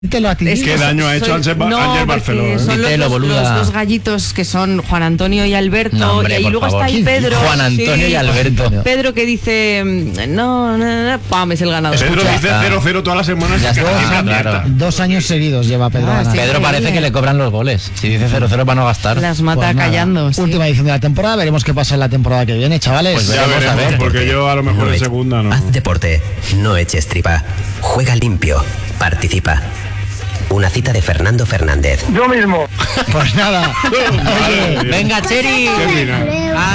¿Qué daño ha hecho Ángel Barceló? Son los dos gallitos que son Juan Antonio y Alberto. No, hombre, y luego está ahí Pedro. Juan Antonio y Alberto. Pedro que dice, no, pam, es el ganador. Pedro dice 0-0 todas las semanas. Claro. 2 años seguidos lleva Pedro ganando. Sí, Pedro parece que le cobran los goles. Si dice 0-0 para no gastar. Las mata Pues nada, callando. Sí. Última edición de la temporada, veremos qué pasa en la temporada que viene, chavales. Pues Ya veremos, veremos, porque yo a lo mejor en segunda no. Haz deporte, no eches tripa. Juega limpio, participa. Una cita de Fernando Fernández. Pues nada. Madre mía. Venga, Cheri. Qué final.